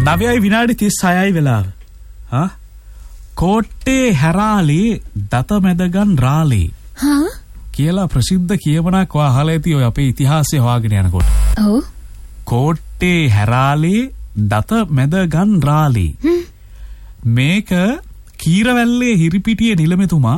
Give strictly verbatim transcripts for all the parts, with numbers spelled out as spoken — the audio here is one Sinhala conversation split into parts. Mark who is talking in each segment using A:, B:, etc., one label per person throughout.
A: නවයයි විනාඩි තිස් හයයි වෙලාව. හා කෝට්ටේ හැරාලේ දත මැදගන් රාලේ
B: හා
A: කියලා ප්‍රසිද්ධ කියවනක් ඔයා අහලා ඇති ඔය අපේ ඉතිහාසය හොයාගෙන යනකොට.
B: ඔව්.
A: කෝට්ටේ හැරාලේ දත මැදගන් රාලේ. මේක කීරවැල්ලේ හිරිපිටියේ නිලමෙතුමා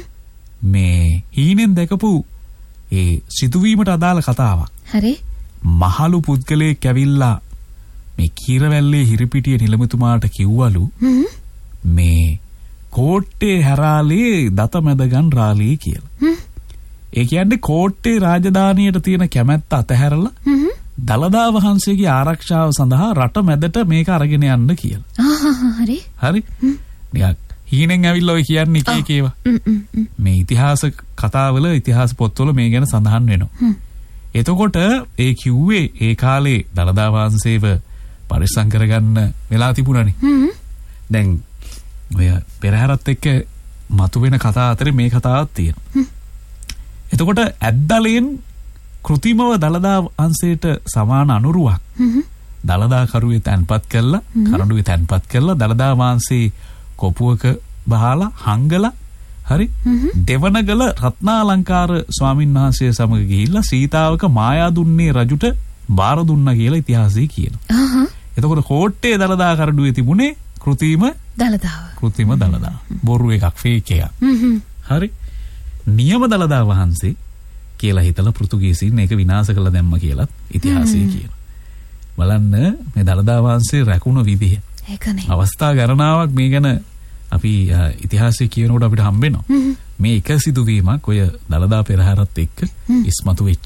A: මේ හීනෙන් දැකපු ඒ සිදුවීමට අදාළ කතාවක්.
B: හරි.
A: මහලු පුද්ගලයෙක් ඇවිල්ලා මේ කීරවැල්ලේ හිරිපිටියේ නිලමෙතුමාට කිව්වලු මේ කෝට්ටේ හැරාලේ දත මැදගන් රාලේ කියලා. ඒ කියන්නේ කෝට්ටේ රාජධානියට තියෙන කැමැත්ත අතහැරලා දළදා වහන්සේගේ ආරක්ෂාව සඳහා රට මැදට මේක අරගෙන යන්න කියලා.
B: ආහ් හරි.
A: හරි. නිකන් හීනෙන් ඇවිල්ලා ඔය කියන්නේ කී කේවා. මේ ඉතිහාස කතාවල ඉතිහාස පොත්වල මේ ගැන සඳහන් වෙනවා. එතකොට ඒ කිව්වේ ඒ කාලේ දළදා වහන්සේව පරිස්සම් කරගන්න වෙලා තිබුණානේ. දැන් ඔය පෙරහැරත් එක්ක මතුවෙන කතා අතරේ මේ කතාවක් තියෙනවා. එතකොට ඇද්දලෙන් කෘතිමව දළදා වහන්සේට සමාන අනුරුවක් දළදා කරුවේ තැන්පත් කළා, කරඬුවේ තැන්පත් කළා, දළදා වහන්සේ කොපුවක බහලා හංගලා හරි දෙවනගල රත්නාලංකාර ස්වාමීන් වහන්සේ සමග ගිහිල්ලා සීතාවක මායා දුන්නේ රජුට බාර දුන්නා කියලා ඉතිහාසයේ කියනවා. එතකොට කෝට්ටේ දළදා කරඬුවේ තිබුණේ කෘතිම
B: දළදාව.
A: කෘතිම දළදා. බොරු එකක්, ෆේක් එකක්. හරි. නියම දළදා වහන්සේ කියලා හිතලා පෘතුගීසීන් ඒක විනාශ කළා දැම්ම කියලා ඉතිහාසයේ කියනවා. බලන්න මේ දළදා වහන්සේ රැකුණ විදිහ.
B: ඒකනේ.
A: අවස්ථා ගණනාවක් මේ ගැන අපි ඉතිහාසයේ කියනකොට අපිට හම්බෙනවා. මේ එක සිදුවීමක් ඔය දළදා පෙරහැරත් එක්ක ඉස්මතු වෙච්ච.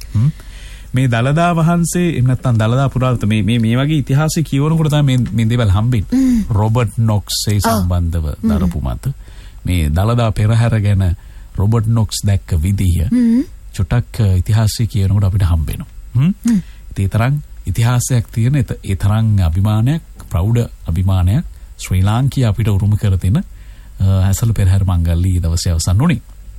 A: මේ දළදා වහන්සේ එහෙම නැත්නම් දළදා පුරාවිත මේ මේ මේ වගේ ඉතිහාසය කියවනකොට තමයි මේ මේ දේවල් හම්බෙන්නේ. රොබර්ට් නොක්ස් ඒ සම්බන්ධව දරපු මත මේ දළදා පෙරහැර ගැන රොබර්ට් නොක්ස් දැක්ක විදිය චුට්ටක් ඉතිහාසය කියනකොට අපිට හම්බෙනවා. හ්ම්. ඒ තරම් ඉතිහාසයක් තියෙන ඒ තරම් අභිමානයක්, ප්‍රෞಢ අභිමානයක් ශ්‍රී ලාංකිය අපිට උරුම කර දෙන හැසළු පෙරහැර මංගල්‍ය දවසේ අවසන් වුණේ.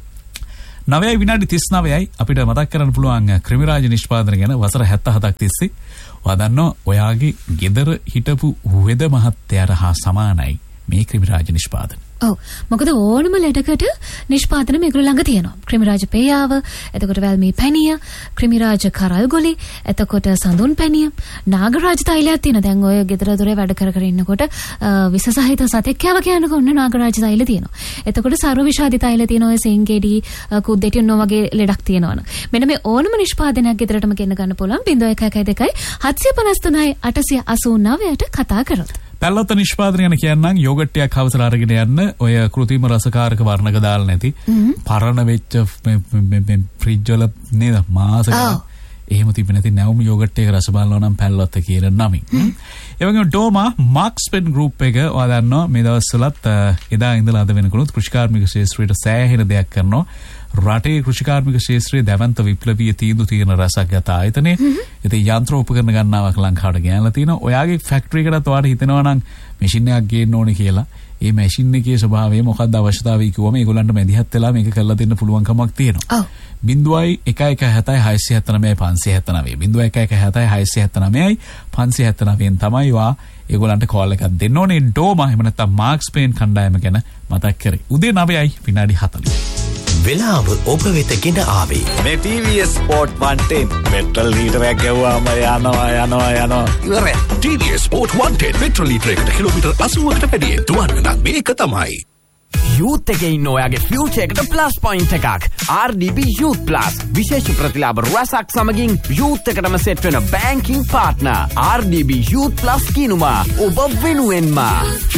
A: නවයයි විනාඩි තිස් නවයයි අපිට මතක් කරන්න පුළුවන් ක්‍රිමිරාජ නිෂ්පාදන ගැන වසර හැත්තෑ හතක් තිස්සේ ඔයා දන්නවා ඔයාගේ ගෙදර හිටපු වෙද මහත්තයාට හා සමානයි මේ ක්‍රිමිරාජ නිෂ්පාදන.
B: ඔව්. මොකද ඕනම ලෙඩකට නිෂ්පාදන මේගොල්ලෝ ළඟ තියෙනවා. ක්‍රිමිරාජ පේයාව, එතකොට වැල්මී පැණිය, ක්‍රිමිරාජ කරල්ගොලි, එතකොට සඳුන් පැණිය, නාගරාජ තෛලයක් තියෙනවා. දැන් ඔය ගෙදර දොරේ වැඩ කර කර ඉන්නකොට විස සහිත සතෙක් කෑව කියනකොට ඔන්න නාගරාජ තෛල තියෙනවා. එතකොට සර්ව විෂාදි තෛල තියෙනවා. ඔය සෙන්ගෙඩි, කුද්දෙටි ඔන්න වගේ ලෙඩක් තියෙනවනේ. මෙන්න මේ ඕනම නිෂ්පාදනයක් ගෙදරටම ගෙන්න ගන්න පුළුවන්. ज़ीरो एक एक दो හත්සිය පනස් තුනයි අටසිය අසූ නවයට කතා කරොත්.
A: පැල්ලොත් නිෂ්පාදනය ගැන කියන්නම් යෝගට්ටයක් හවසලා අරගෙන යන්න ඔය කෘතිම රසකාරක වර්ණක දාලා නැති පරණ වෙච්ච ෆ්‍රිජ් වල නේද මාස ගානක් එහෙම තිබෙ නැති නැවුම් යෝගට් එක රස බලනවා නම් පැල්ලොත් කියලා නමින්. ඒ වගේම ඩෝමා මාක්ස් පෙන් ගෲප් එක ඔයා දන්නවා මේ දවස්වලත් එදා ඉඳලා අද වෙනකලුත් කෘෂිකාර්මික ක්ෂේත්‍රයට සෑහෙන දෙයක් කරනවා. රටේ කෘෂිකාර්මික ක්ෂේත්‍රයේ දැවැන්ත විප්ලවීය තීන්දුව තියෙන රසක් ගත ආයතනයේ ඉතින් යන්ත්‍ර උපකරණ ගන්නාවක් ලංකාවට ගෙනලා තිනවා. ඔයාගේ ෆැක්ටරි එකකට ඔයාලට හිතෙනවා නම් මැෂින් එකක් ගේන්න ඕනේ කියලා. ඒ මැෂින් එකේ ස්වභාවය මොකක්ද අවශ්‍යතාවය කිව්වම ඒගොල්ලන්ට මැදිහත් වෙලා මේක කරලා දෙන්න පුළුවන් කමක් තියෙනවා. ඔව්. ज़ीरो एक एक හතයි හයසිය හැත්තෑ නවයයි පන්සිය හැත්තෑ නවය ज़ीरो एक एक හතයි හයසිය හැත්තෑ නවයයි පන්සිය හැත්තෑ නවයෙන් තමයි වා ඒගොල්ලන්ට කෝල් එකක් දෙන්න ඕනේ. ඩෝමා එහෙම නැත්නම් මාක්ස් පේන් කණ්ඩායම ගැන මතක් කරේ. උදේ නවයයි විනාඩි හතළිස්.
C: වෙලාව ඔබ වෙත ගෙන ආවේ
D: මේ ටී වී S Sport one ten petrol ලීටරයක් ගෙවුවාම යනවා යනවා යනවා ඉවරයි.
C: ටී වී S Sport one ten petrol ලීටරයකට kilometre අසූවකට වැඩියෙන් දුවන්න නම් මේක තමයි.
E: යූත් එකේ ඉන්න ඔයාගේ ෆියුචර් එකට ප්ලස් පොයින්ට් එකක්. ආර් ඩී බී Youth Plus විශේෂ ප්‍රතිලාභ රසක් සමගින් යූත් එකටම සෙට් වෙන බැංකින් පාර්ට්නර් ආර් ඩී බී Youth Plus කිනුමා ඔබ වෙනුවෙන්ම